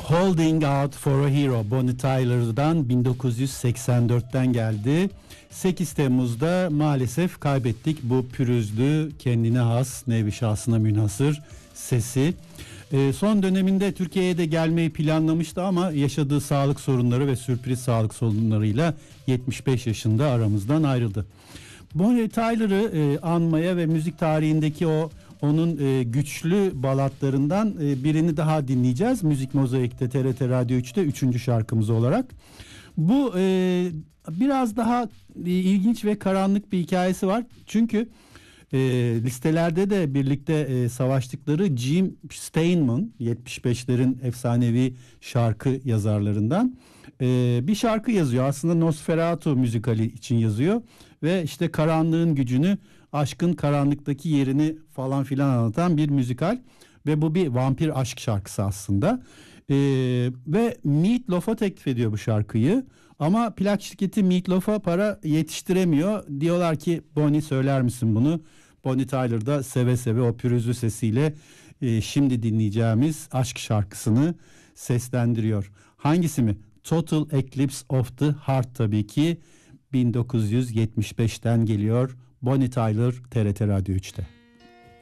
Holding Out for a Hero Bonnie Tyler'dan 1984'ten geldi. 8 Temmuz'da maalesef kaybettik bu pürüzlü, kendine has, nevi şahsına münhasır sesi. Son döneminde Türkiye'ye de gelmeyi planlamıştı ama yaşadığı sağlık sorunları ve sürpriz sağlık sorunlarıyla 75 yaşında aramızdan ayrıldı. Bonnie Tyler'ı anmaya ve müzik tarihindeki onun güçlü balatlarından birini daha dinleyeceğiz. Müzik Mozaik'te TRT Radyo 3'te 3. şarkımız olarak. Bu biraz daha ilginç ve karanlık bir hikayesi var. Çünkü listelerde de birlikte savaştıkları Jim Steinman, 75'lerin efsanevi şarkı yazarlarından bir şarkı yazıyor. Aslında Nosferatu müzikali için yazıyor ve işte karanlığın gücünü, aşkın karanlıktaki yerini falan filan anlatan bir müzikal ve bu bir vampir aşk şarkısı aslında. Ve Meat Loaf'a teklif ediyor bu şarkıyı ama plak şirketi Meat Loaf'a para yetiştiremiyor. Diyorlar ki Bonnie, söyler misin bunu? Bonnie Tyler da seve seve o pürüzlü sesiyle şimdi dinleyeceğimiz aşk şarkısını seslendiriyor. Hangisi mi? Total Eclipse of the Heart tabii ki 1975'ten geliyor. Bonnie Tyler TRT Radyo 3'te.